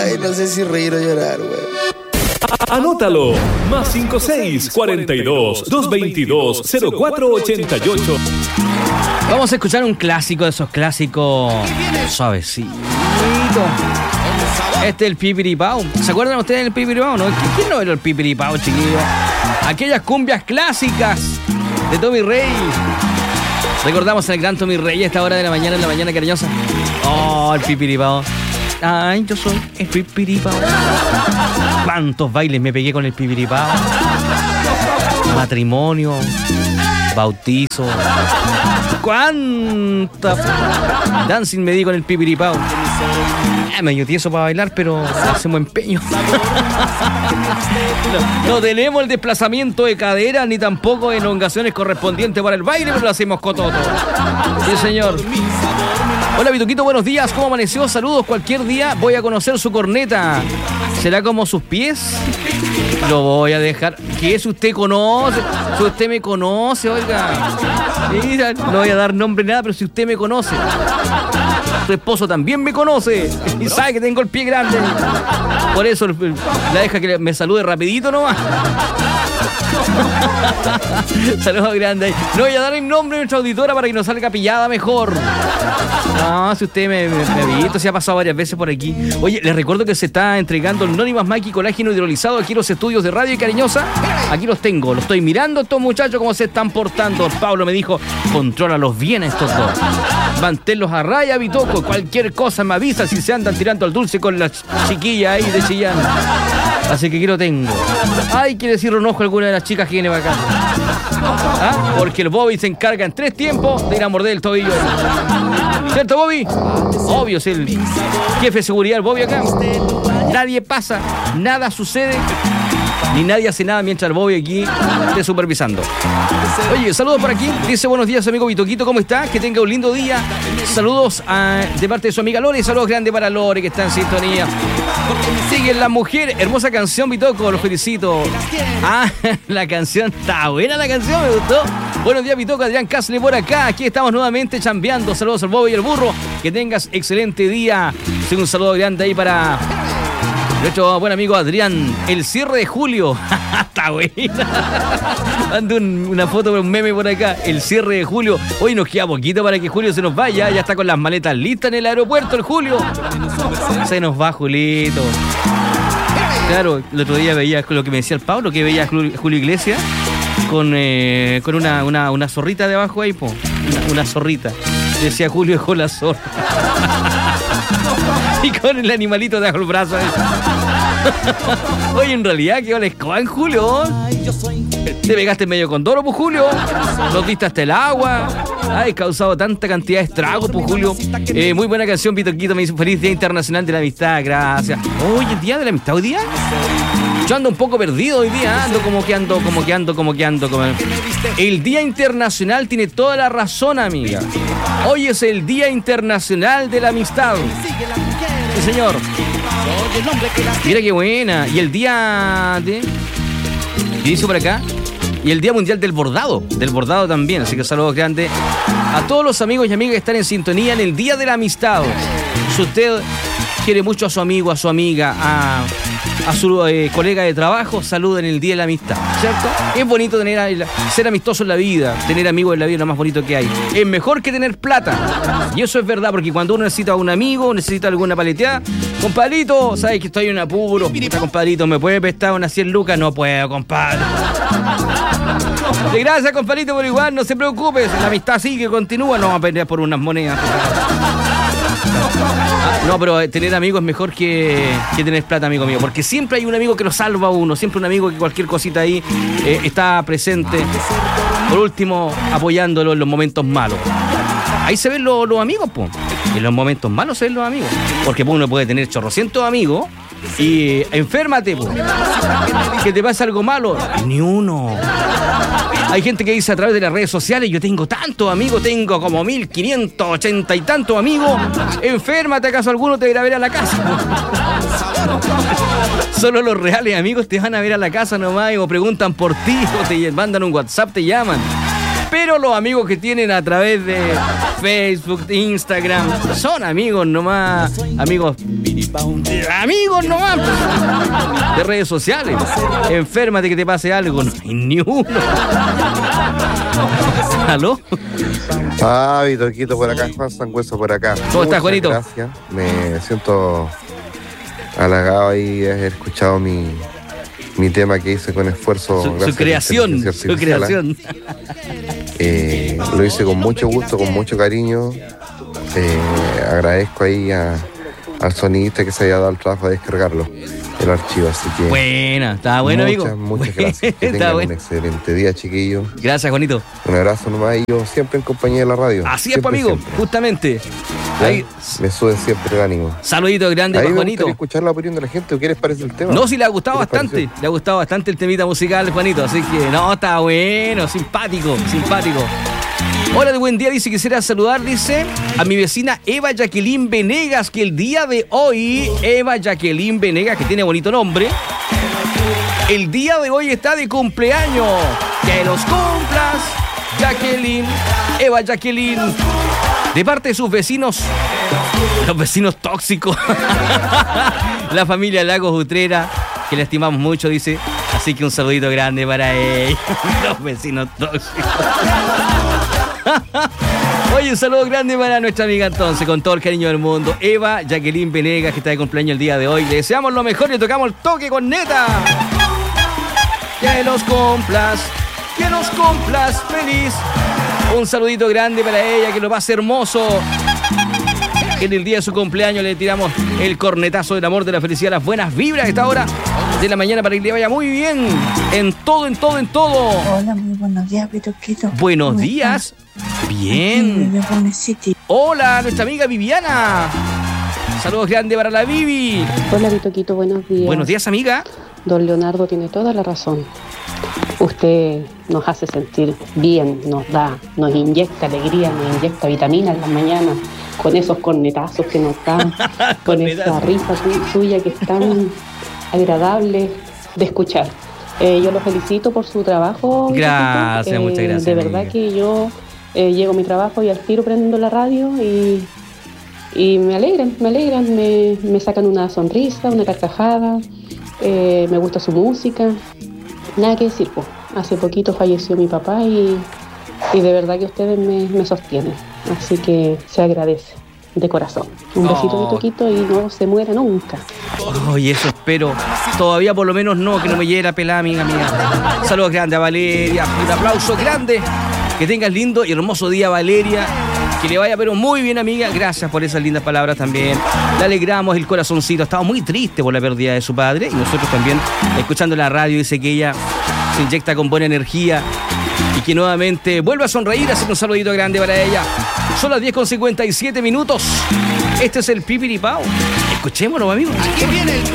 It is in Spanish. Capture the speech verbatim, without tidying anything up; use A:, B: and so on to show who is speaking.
A: Ay, no sé si reír o llorar, güey.
B: Anótalo, más cinco seis, cuarenta y dos, doscientos veintidós, cero cuatro ochenta y ocho.
C: Vamos a escuchar un clásico de esos clásicos suavecito. Este es el Pipiripao. ¿Se acuerdan ustedes del Pipiripao? ¿No? ¿Quién no era el Pipiripao, chiquillo? Aquellas cumbias clásicas de Tommy Rey. Recordamos al gran Tommy Rey a esta hora de la mañana, en la mañana cariñosa. Oh, el Pipiripao. Ay, yo soy el Pipiripao. ¿Cuántos bailes me pegué con el Pipiripao? Matrimonio, bautizo. ¿Cuánta dancing me di con el Pipiripao? Ah, medio tieso para bailar, pero hacemos empeño. No, no tenemos el desplazamiento de cadera ni tampoco elongaciones correspondientes para el baile, pero lo hacemos cototo. Sí, señor. Hola, Vituquito, buenos días. ¿Cómo amaneció? Saludos. Cualquier día voy a conocer su corneta. ¿Será como sus pies? Lo voy a dejar. ¿Qué si usted conoce? Si usted me conoce, oiga. Mira, no voy a dar nombre ni nada, pero si usted me conoce. Su esposo también me conoce y sabe que tengo el pie grande. Por eso la deja que me salude rapidito nomás. Saludos grandes. No voy a dar el nombre de nuestra auditora para que nos salga pillada mejor. No, si usted me, me, me ha visto, se ha pasado varias veces por aquí. Oye, les recuerdo que se está entregando el Nonimas Maki colágeno hidrolizado aquí en los estudios de Radio y Cariñosa. Aquí los tengo, los estoy mirando estos muchachos cómo se están portando. Pablo me dijo, contrólalos bien estos dos. Manténlos a raya, Bitoco. Cualquier cosa me avisa si se andan tirando al dulce con la chiquilla ahí de Chillán. Así que aquí lo tengo. Ay, quiere decir un ojo a alguna de las chicas que viene para acá. ¿Ah? Porque el Bobby se encarga en tres tiempos de ir a morder el tobillo. ¿Cierto, Bobby? Obvio, es el jefe de seguridad, el Bobby acá. Nadie pasa, nada sucede, ni nadie hace nada mientras el Bobby aquí esté supervisando. Oye, saludos por aquí. Dice, buenos días, amigo Vitoquito, ¿cómo está? Que tenga un lindo día. Saludos a, de parte de su amiga Lore. Saludos grandes para Lore, que está en sintonía. Sigue la mujer. Hermosa canción, Vitoco, los felicito. Ah, la canción está buena, la canción, me gustó. Buenos días, Vitoco, Adrián Casle por acá. Aquí estamos nuevamente chambeando. Saludos al Bobby y el burro. Que tengas excelente día. Sí, un saludo grande ahí para nuestro buen amigo Adrián. El cierre de julio. Está buena. Mando un, una foto, un meme por acá. El cierre de julio. Hoy nos queda poquito para que Julio se nos vaya. Ya está con las maletas listas en el aeropuerto, el Julio. Se nos va, Julito. Claro, el otro día veía lo que me decía el Pablo, que veía a Julio Iglesias con, eh, con una, una, una zorrita debajo ahí, po. Una, una zorrita. Decía Julio dejó la zorra. Y con el animalito debajo el brazo. ¿Eh? Oye, en realidad quedó la escoba en Julio. Te pegaste medio condoro, pues, Julio. Nos diste hasta el agua. Ay, causado tanta cantidad de estragos, pues, Julio. Eh, muy buena canción, Vitoquito. Me hizo feliz Día Internacional de la Amistad. Gracias. Oye, ¿el Día de la Amistad hoy día? Yo ando un poco perdido hoy día. Ando como que ando, como que ando, como que ando. Como... El Día Internacional tiene toda la razón, amiga. Hoy es el Día Internacional de la Amistad. Sí, señor. Mira qué buena. Y el día de... ¿Qué dice por acá? Y el Día Mundial del Bordado. Del bordado también. Así que saludos grandes a todos los amigos y amigas que están en sintonía en el Día de la Amistad. Si usted quiere mucho a su amigo, a su amiga, a, a su eh, colega de trabajo, saluden el Día de la Amistad, ¿cierto? Es bonito tener, ser amistoso en la vida. Tener amigos en la vida es lo más bonito que hay. Es mejor que tener plata. Y eso es verdad, porque cuando uno necesita a un amigo, necesita alguna paleteada, compadrito, ¿sabes que estoy en apuro? Puta, compadrito, ¿me puede prestar unas cien lucas? No puedo, compadre. Gracias, compadrito, por igual, no se preocupe. La amistad sigue, continúa. No vamos a pelear por unas monedas. No, pero tener amigos es mejor que, que tener plata, amigo mío. Porque siempre hay un amigo que lo salva a uno. Siempre un amigo que cualquier cosita ahí eh, está presente. Por último, apoyándolo en los momentos malos. Ahí se ven los, los amigos, pues. En los momentos malos se ven los amigos. Porque uno puede tener chorrocientos amigos y enférmate, pues. Que te pasa algo malo. Ni uno. Hay gente que dice a través de las redes sociales, yo tengo tantos amigos, tengo como mil quinientos ochenta y tantos amigos. Enférmate, ¿acaso alguno te irá a ver a la casa? Solo los reales amigos te van a ver a la casa nomás o preguntan por ti o te mandan un WhatsApp, te llaman. Pero los amigos que tienen a través de Facebook, Instagram, son amigos nomás, amigos, amigos nomás, de redes sociales. Enférmate que te pase algo, no hay ni uno. ¿Aló?
A: Ah, Vitorquito por acá, Juan Sangüeso por acá.
C: ¿Cómo estás, Juanito?
A: Gracias, me siento halagado ahí de haber escuchado mi, mi tema que hice con esfuerzo.
C: Su, su creación, su creación.
A: Eh, lo hice con mucho gusto, con mucho cariño. Eh, agradezco ahí a, al sonidista que se haya dado el trabajo de descargarlo, el archivo, así que...
C: Buena, está bueno,
A: muchas,
C: amigo.
A: Muchas gracias. Que tengan bueno. un excelente día, chiquillos.
C: Gracias, Juanito.
A: Un abrazo nomás y yo siempre en compañía de la radio.
C: Así
A: siempre,
C: es, pues, amigo,
A: siempre.
C: Justamente.
A: Ahí me sube siempre el ánimo.
C: Saludito grande para Juanito.
A: ¿Quieres escuchar la opinión de la gente o qué les parece el tema?
C: No, sí le ha gustado bastante.
A: Pareció?
C: Le ha gustado bastante el temita musical, Juanito. Así que, no, está bueno, simpático, simpático. Hola, de buen día, dice, quisiera saludar, dice, a mi vecina Eva Jacqueline Venegas, que el día de hoy, Eva Jacqueline Venegas, que tiene bonito nombre, el día de hoy está de cumpleaños. Que los cumplas, Jacqueline, Eva Jacqueline, de parte de sus vecinos, los vecinos tóxicos, la familia Lagos Utrera, que le estimamos mucho, dice, así que un saludito grande para ellos, los vecinos tóxicos. Oye, un saludo grande para nuestra amiga entonces, con todo el cariño del mundo, Eva Jacqueline Venegas, que está de cumpleaños el día de hoy. Le deseamos lo mejor y le tocamos el toque con neta. Que los cumplas, que los cumplas feliz. Un saludito grande para ella, que lo pase hermoso. Que en el día de su cumpleaños le tiramos el cornetazo del amor, de la felicidad, las buenas vibras a esta hora de la mañana para que le vaya muy bien. En todo, en todo, en todo.
D: Hola, muy buenos días, Pitoquito.
C: Buenos días. Bien. Hola, nuestra amiga Viviana. Saludos grandes para la Vivi.
E: Hola, Pitoquito, buenos días.
C: Buenos días, amiga.
E: Don Leonardo tiene toda la razón. Usted nos hace sentir bien, nos da, nos inyecta alegría, nos inyecta vitamina en las mañanas, con esos cornetazos que nos dan, con esa risa suya que es tan agradable de escuchar. Eh, yo lo felicito por su trabajo.
C: Gracias, eh, muchas gracias.
E: De verdad amiga. que yo eh, llego a mi trabajo y al tiro prendo la radio y, y me alegran, me alegran, me, me sacan una sonrisa, una carcajada, eh, me gusta su música. Nada que decir, pues. Hace poquito falleció mi papá y, y de verdad que ustedes me, me sostienen. Así que se agradece, de corazón. Un besito, oh. Pitoquito, y no se muera nunca.
C: Oh, y eso espero. Todavía por lo menos no, que no me llegue la pelada, amiga mía. Saludos grandes a Valeria. Un aplauso grande. Que tengas lindo y hermoso día, Valeria. Que le vaya pero muy bien, amiga. Gracias por esas lindas palabras también. Le alegramos el corazoncito. Estaba muy triste por la pérdida de su padre. Y nosotros también, escuchando la radio, dice que ella se inyecta con buena energía y que nuevamente vuelve a sonreír. Así que un saludito grande para ella. Son las diez con cincuenta y siete minutos. Este es el Pipiripao. Escuchémoslo, amigos. Aquí viene el